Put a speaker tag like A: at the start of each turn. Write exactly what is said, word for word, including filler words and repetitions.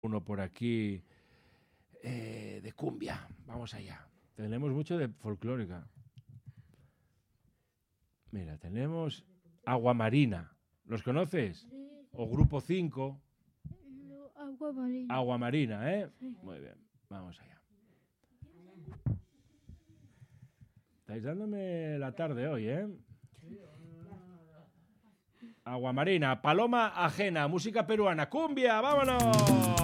A: uno por aquí eh, de cumbia. Vamos allá. Tenemos mucho de folclórica. Mira, tenemos Agua Marina. ¿Los conoces?
B: Sí.
A: O Grupo cinco.
B: No, agua marina.
A: Agua Marina, ¿eh?
B: Sí.
A: Muy bien. Vamos allá. Estáis dándome la tarde hoy, ¿eh? Agua Marina, Paloma Ajena, música peruana, cumbia, vámonos.